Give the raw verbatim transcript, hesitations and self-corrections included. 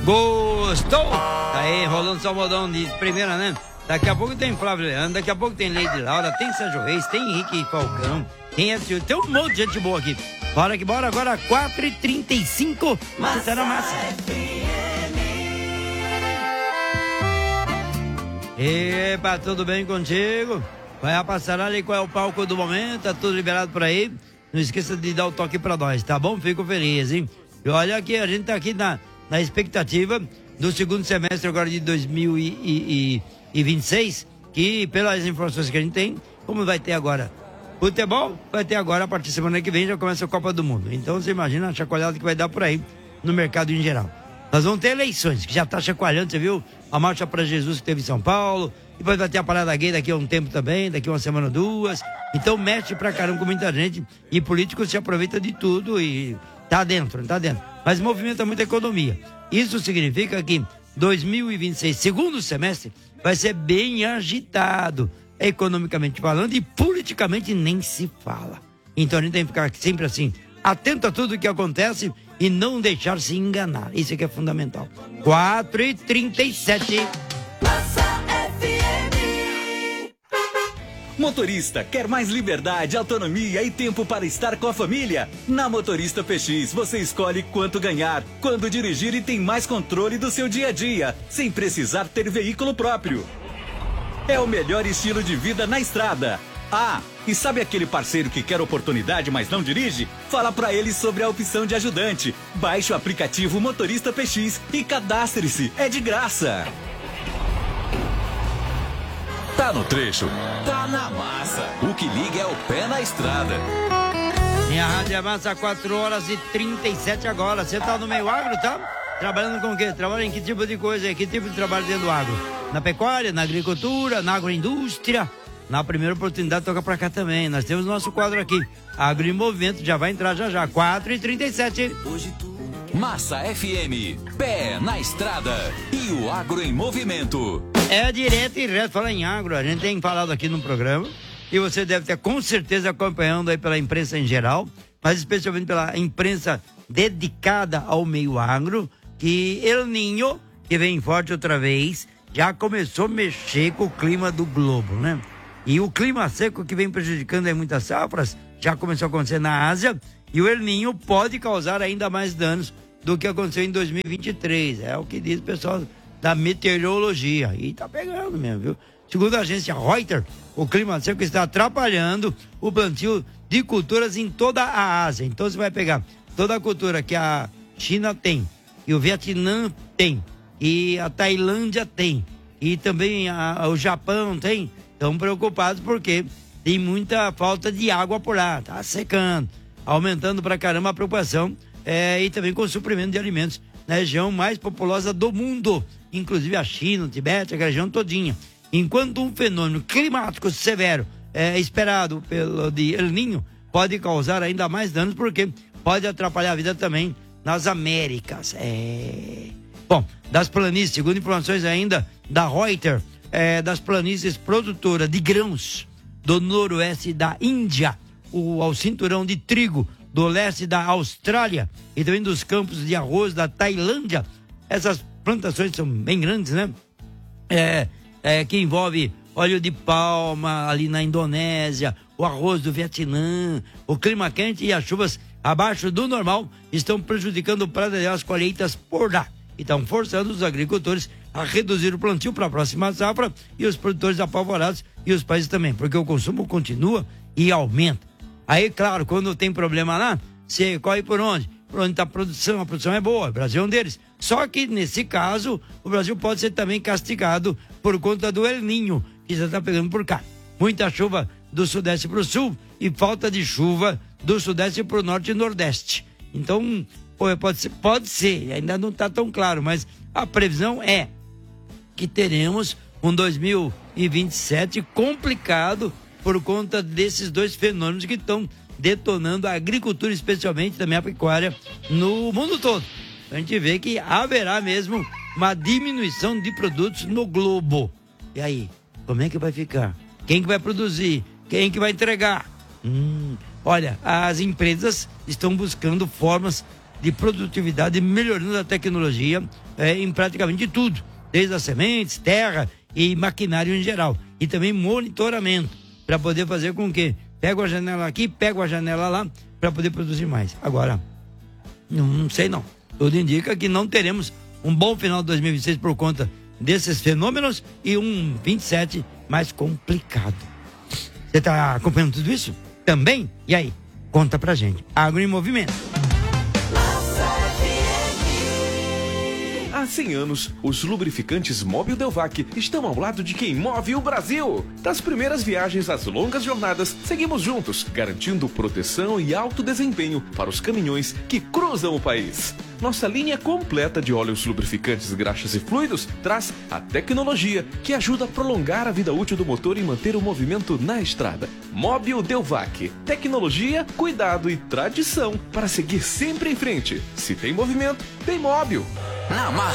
Gostou? Tá aí, rolando só modão de primeira, né? Daqui a pouco tem Flávio Leandro, daqui a pouco tem Lady Laura, tem Sérgio Reis, tem Henrique Falcão, tem Edson, tem um monte de gente boa aqui. Bora que bora, agora quatro e trinta e cinco, massa na massa. Epa, tudo bem contigo? Vai a passarela e qual é o palco do momento, tá tudo liberado por aí. Não esqueça de dar o toque pra nós, tá bom? Fico feliz, hein? E olha aqui, a gente tá aqui na, na expectativa do segundo semestre agora de dois mil e vinte e seis, que pelas informações que a gente tem, como vai ter agora futebol, vai ter agora, a partir da semana que vem já começa a Copa do Mundo. Então você imagina a chacoalhada que vai dar por aí no mercado em geral. Nós vamos ter eleições, que já tá chacoalhando, você viu? A Marcha para Jesus que teve em São Paulo, depois vai ter a Parada Gay daqui a um tempo também, daqui a uma semana ou duas. Então mexe pra caramba com muita gente, e político se aproveita de tudo e tá dentro, tá dentro. Mas movimenta muita economia. Isso significa que dois mil e vinte e seis, segundo semestre, vai ser bem agitado, economicamente falando, e politicamente nem se fala. Então a gente tem que ficar sempre assim, atento a tudo que acontece e não deixar se enganar. Isso é que é fundamental. quatro e trinta e sete. Motorista, quer mais liberdade, autonomia e tempo para estar com a família? Na Motorista P X, você escolhe quanto ganhar, quando dirigir e tem mais controle do seu dia a dia, sem precisar ter veículo próprio. É o melhor estilo de vida na estrada. Ah, e sabe aquele parceiro que quer oportunidade, mas não dirige? Fala pra ele sobre a opção de ajudante. Baixe o aplicativo Motorista P X e cadastre-se. É de graça. Tá no trecho, tá na massa. O que liga é o pé na estrada. Minha rádio é massa, quatro horas e trinta e sete agora. Você tá no meio agro, tá? Trabalhando com o quê? Trabalha em que tipo de coisa aí? Que tipo de trabalho dentro do agro? Na pecuária, na agricultura, na agroindústria? Na primeira oportunidade toca pra cá também. Nós temos nosso quadro aqui, Agro em Movimento, já vai entrar já já, quatro e trinta e sete. Massa F M, pé na estrada e o Agro em Movimento. É direto e reto, fala em agro, a gente tem falado aqui no programa, e você deve ter com certeza acompanhando aí pela imprensa em geral, mas especialmente pela imprensa dedicada ao meio agro, que El Niño, que vem forte outra vez, já começou a mexer com o clima do globo, né? E o clima seco que vem prejudicando aí muitas safras, já começou a acontecer na Ásia, e o El Niño pode causar ainda mais danos do que aconteceu em dois mil e vinte e três, é o que diz o pessoal da meteorologia, e tá pegando mesmo, viu? Segundo a agência Reuters, o clima seco está atrapalhando o plantio de culturas em toda a Ásia. Então você vai pegar toda a cultura que a China tem, e o Vietnã tem, e a Tailândia tem, e também a, o Japão tem, estão preocupados porque tem muita falta de água por lá, tá secando, aumentando pra caramba a preocupação, é, e também com o suprimento de alimentos na região mais populosa do mundo, inclusive a China, o Tibete, a região todinha. Enquanto um fenômeno climático severo é esperado pelo de El Niño pode causar ainda mais danos, porque pode atrapalhar a vida também nas Américas. É... Bom, das planícies, segundo informações ainda da Reuters, é, das planícies produtoras de grãos do noroeste da Índia, o, ao cinturão de trigo do leste da Austrália e também dos campos de arroz da Tailândia. Essas plantações são bem grandes, né? É, é, que envolve óleo de palma ali na Indonésia, o arroz do Vietnã, o clima quente e as chuvas abaixo do normal estão prejudicando para as colheitas por lá. E estão forçando os agricultores a reduzir o plantio para a próxima safra, e os produtores apavorados, e os países também, porque o consumo continua e aumenta. Aí, claro, quando tem problema lá, você corre por onde? Por onde está a produção, a produção é boa, o Brasil é um deles. Só que, nesse caso, o Brasil pode ser também castigado por conta do El Niño, que já está pegando por cá. Muita chuva do sudeste para o sul e falta de chuva do sudeste para o norte e nordeste. Então, pode ser, pode ser, ainda não está tão claro, mas a previsão é que teremos um dois mil e vinte e sete complicado por conta desses dois fenômenos que estão detonando a agricultura, especialmente também a pecuária, no mundo todo. A gente vê que haverá mesmo uma diminuição de produtos no globo. E aí, como é que vai ficar? Quem que vai produzir? Quem que vai entregar? Hum, olha, as empresas estão buscando formas de produtividade, melhorando a tecnologia é, em praticamente tudo, desde as sementes, terra e maquinário em geral. E também monitoramento, para poder fazer com que pega a janela aqui, pega a janela lá, para poder produzir mais. Agora, não, não sei não. Tudo indica que não teremos um bom final de dois mil e vinte e seis por conta desses fenômenos e um vinte e sete mais complicado. Você está acompanhando tudo isso? Também? E aí? Conta pra gente. Agro em Movimento. Há cem anos, os lubrificantes Mobil Delvac estão ao lado de quem move o Brasil. Das primeiras viagens às longas jornadas, seguimos juntos, garantindo proteção e alto desempenho para os caminhões que cruzam o país. Nossa linha completa de óleos lubrificantes, graxas e fluidos traz a tecnologia que ajuda a prolongar a vida útil do motor e manter o movimento na estrada. Mobil Delvac. Tecnologia, cuidado e tradição para seguir sempre em frente. Se tem movimento, tem Mobil. Na